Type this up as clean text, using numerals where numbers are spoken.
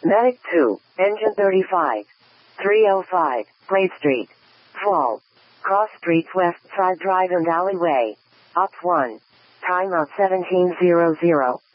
Medic 2, Engine 35. 305, Glade Street. Fall. Cross Streets West Side Drive and Alleyway. Op 1. Timeout 1700.